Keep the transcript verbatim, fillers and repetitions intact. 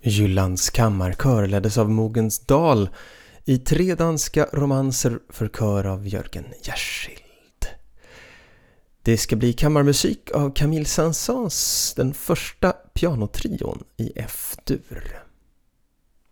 Jyllands kammarkör leddes av Mogens Dahl i tre danska romanser för kör av Jörgen Jersild. Det ska bli kammarmusik av Camille Saint-Saëns, den första pianotrion i F-dur.